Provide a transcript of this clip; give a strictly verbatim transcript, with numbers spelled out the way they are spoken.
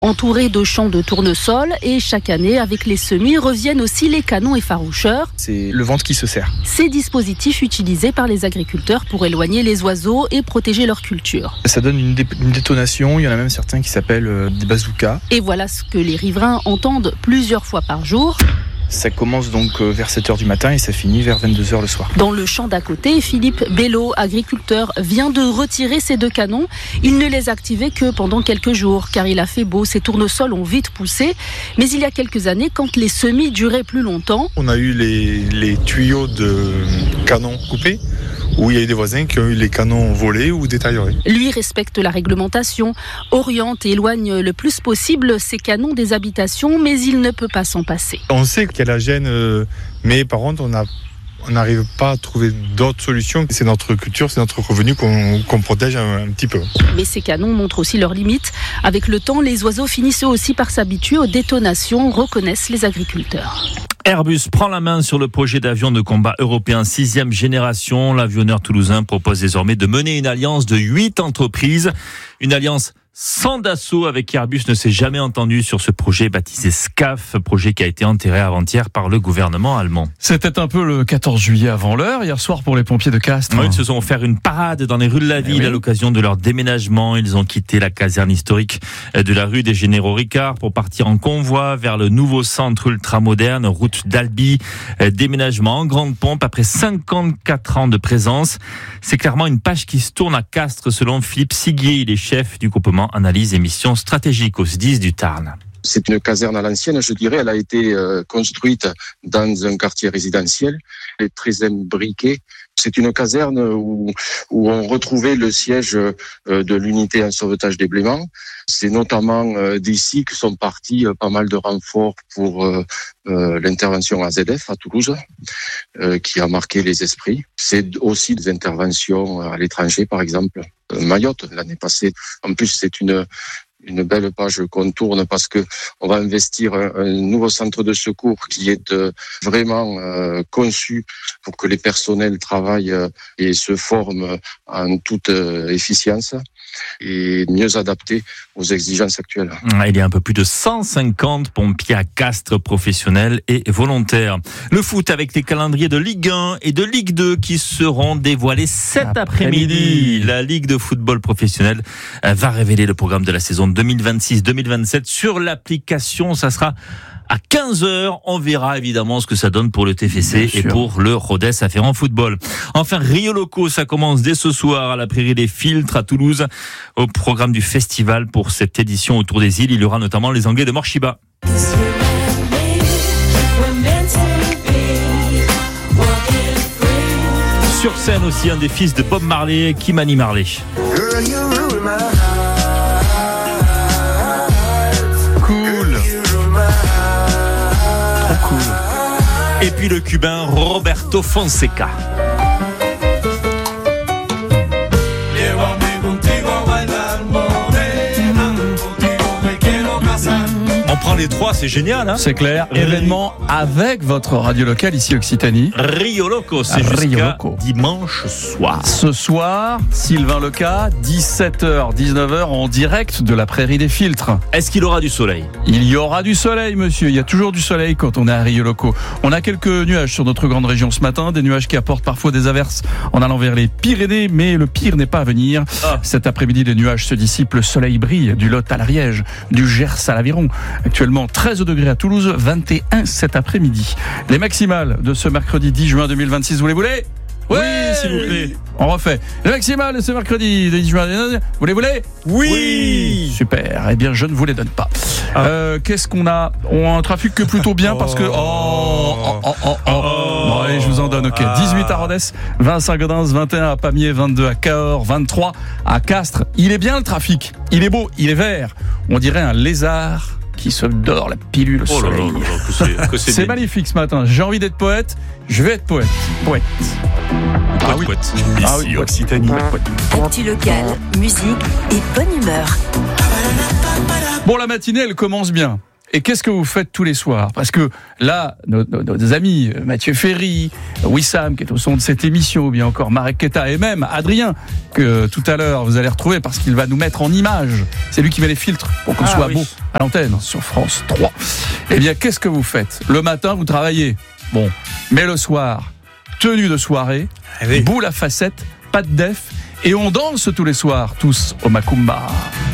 entourés de champs de tournesol et chaque année, avec les semis, reviennent aussi les canons effaroucheurs. C'est le ventre qui se serre. Ces dispositifs utilisés par les agriculteurs pour éloigner les oiseaux et protéger leur culture. Ça donne une, dé- une détonation, il y en a même certains qui s'appellent euh, des bazookas. Et voilà ce que les riverains entendent plusieurs fois par jour. Ça commence donc vers sept heures du matin et ça finit vers vingt-deux heures le soir. Dans le champ d'à côté, Philippe Bello, agriculteur, vient de retirer ces deux canons. Il ne les a activés que pendant quelques jours, car il a fait beau. Ces tournesols ont vite poussé. Mais il y a quelques années, quand les semis duraient plus longtemps... On a eu les, les tuyaux de canons coupés, où il y a eu des voisins qui ont eu les canons volés ou détériorés. Lui respecte la réglementation, oriente et éloigne le plus possible ces canons des habitations, mais il ne peut pas s'en passer. On sait qu'il y a la gêne, euh, mais par contre, on a on n'arrive pas à trouver d'autres solutions. C'est notre culture, c'est notre revenu qu'on, qu'on protège un, un petit peu. Mais ces canons montrent aussi leurs limites. Avec le temps, les oiseaux finissent eux aussi par s'habituer aux détonations, reconnaissent les agriculteurs. Airbus prend la main sur le projet d'avion de combat européen sixième génération. L'avionneur toulousain propose désormais de mener une alliance de huit entreprises. Une alliance sans Dassault avec qui Airbus ne s'est jamais entendu sur ce projet baptisé SCAF, projet qui a été enterré avant-hier par le gouvernement allemand. C'était un peu le quatorze juillet avant l'heure, hier soir pour les pompiers de Castres. Oui, ils se sont offert une parade dans les rues de la ville oui. à l'occasion de leur déménagement. Ils ont quitté la caserne historique de la rue des Généraux Ricard pour partir en convoi vers le nouveau centre ultramoderne, route d'Albi. Déménagement en grande pompe après cinquante-quatre ans de présence. C'est clairement une page qui se tourne à Castres selon Philippe Siguier. Il est chef du groupement Analyse et Mission Stratégique au S D I S du Tarn. C'est une caserne à l'ancienne, je dirais. Elle a été euh, construite dans un quartier résidentiel. Elle est très imbriquée. C'est une caserne où, où on retrouvait le siège euh, de l'unité en sauvetage des bléments. C'est notamment euh, d'ici que sont partis euh, pas mal de renforts pour euh, euh, l'intervention A Z F à Toulouse, euh, qui a marqué les esprits. C'est aussi des interventions à l'étranger, par exemple. Euh, Mayotte, l'année passée. En plus, c'est une... une belle page qu'on tourne parce que on va investir un, un nouveau centre de secours qui est euh, vraiment euh, conçu pour que les personnels travaillent euh, et se forment en toute euh, efficience et mieux adaptés aux exigences actuelles. Il y a un peu plus de cent cinquante pompiers à Castres, professionnels et volontaires. Le foot avec les calendriers de Ligue un et de Ligue deux qui seront dévoilés cet après-midi. après-midi. La Ligue de football professionnel va révéler le programme de la saison deux mille vingt-six deux mille vingt-sept sur l'application. Ça sera à quinze heures, on verra évidemment ce que ça donne pour le T F C et pour le Rodez Afférent Football. Enfin, Rio Loco, ça commence dès ce soir à la Prairie des Filtres à Toulouse. Au programme du festival pour cette édition autour des îles, il y aura notamment les Anglais de Morshiba. Sur scène aussi un des fils de Bob Marley, Kimani Marley. Et puis le Cubain Roberto Fonseca. On prend les trois, c'est génial, hein? C'est clair. Événement avec votre radio locale ici Occitanie. Rio Loco, c'est Rio jusqu'à Loco. Dimanche soir. Ce soir, Sylvain Leca, dix-sept heures, dix-neuf heures en direct de la Prairie des Filtres. Est-ce qu'il aura du soleil? Il y aura du soleil, monsieur. Il y a toujours du soleil quand on est à Rio Loco. On a quelques nuages sur notre grande région ce matin, des nuages qui apportent parfois des averses en allant vers les Pyrénées, mais le pire n'est pas à venir. Ah. Cet après-midi, les nuages se dissipent, le soleil brille du Lot à l'Ariège, du Gers à l'Aveyron. Actuellement treize degrés à Toulouse, vingt et un cet après-midi. Les maximales de ce mercredi dix juin deux mille vingt-six, vous les voulez? Oui, ouais, s'il vous plaît. On refait. Les maximales de ce mercredi dix juin, vous les voulez? Oui. oui. Super. Eh bien, je ne vous les donne pas. Ah. Euh, qu'est-ce qu'on a? On a un trafic que plutôt bien parce que... Oh, oh, oh, oh, oh. Bon, allez, je vous en donne, ok. dix-huit à Rodez, vingt à Saint-Gaudens, vingt et un à Pamiers, vingt-deux à Cahors, vingt-trois à Castres. Il est bien le trafic. Il est beau, il est vert. On dirait un lézard qui se dort la pilule au oh soleil. Là là là, que c'est, que c'est, c'est magnifique ce matin. J'ai envie d'être poète. Je vais être poète. Poète. Ah oui. Poète. Ici, ah oui, Occitanie. Actu local, musique et bonne humeur. Bon, la matinée, elle commence bien. Et qu'est-ce que vous faites tous les soirs? Parce que là, nos, nos, nos amis Mathieu Ferry, Wissam, qui est au son de cette émission, ou bien encore Marek Keta, et même Adrien, que tout à l'heure vous allez retrouver parce qu'il va nous mettre en image. C'est lui qui met les filtres pour qu'on ah, soit oui. beau à l'antenne sur France trois. Eh bien, qu'est-ce que vous faites? Le matin, vous travaillez. Bon. Mais le soir, tenue de soirée, ah oui. boule à facettes, pas de def, et on danse tous les soirs, tous au Macumba.